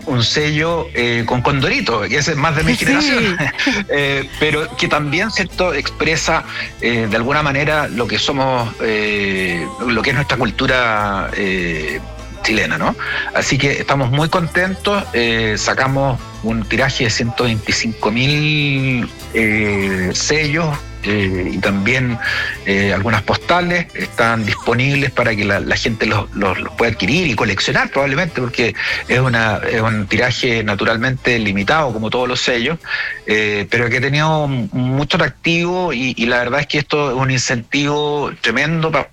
un sello con Condorito, que ese es más de mi generación, pero que también, ¿cierto?, expresa de alguna manera lo que somos, lo que es nuestra cultura chilena, ¿no? Así que estamos muy contentos, sacamos un tiraje de 125.000 sellos, y también algunas postales están disponibles para que la gente los pueda adquirir y coleccionar probablemente, porque es un tiraje naturalmente limitado como todos los sellos, pero que ha tenido mucho atractivo y la verdad es que esto es un incentivo tremendo para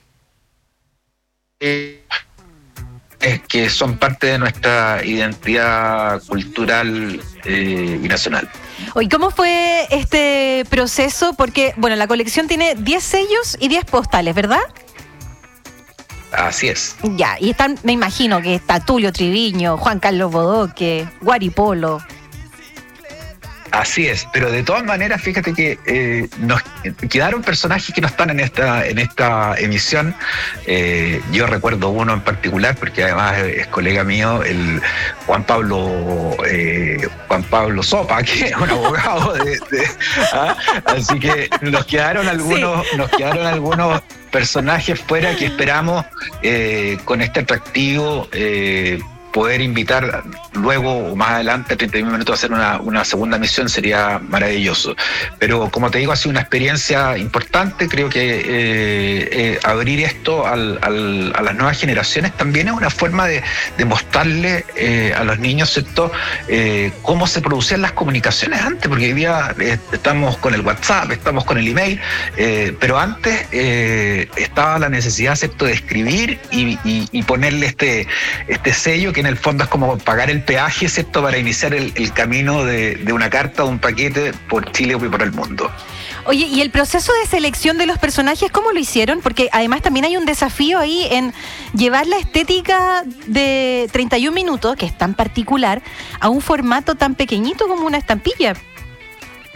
que son parte de nuestra identidad cultural y nacional. Oye, ¿cómo fue este proceso? Porque, bueno, la colección tiene 10 sellos y 10 postales, ¿verdad? Así es. Ya, y están, me imagino que está Tulio Triviño, Juan Carlos Bodoque, Guaripolo. Así es, pero de todas maneras, fíjate que nos quedaron personajes que no están en esta emisión. Yo recuerdo uno en particular, porque además es colega mío, el Juan Pablo Sopa, que es un abogado así que nos quedaron algunos personajes fuera que esperamos con este atractivo poder invitar luego o más adelante, 31 minutos, a hacer una segunda misión sería maravilloso. Pero como te digo, ha sido una experiencia importante. Creo que abrir esto a las nuevas generaciones también es una forma de mostrarle a los niños, ¿cierto?, cómo se producían las comunicaciones antes, porque hoy día estamos con el WhatsApp, estamos con el email, pero antes estaba la necesidad, ¿cierto?, de escribir y ponerle este sello, que en el fondo es como pagar el peaje, ¿cierto?, para iniciar el camino de una carta o un paquete por Chile y por el mundo. Oye, ¿y el proceso de selección de los personajes, cómo lo hicieron? Porque además también hay un desafío ahí en llevar la estética de 31 minutos, que es tan particular, a un formato tan pequeñito como una estampilla.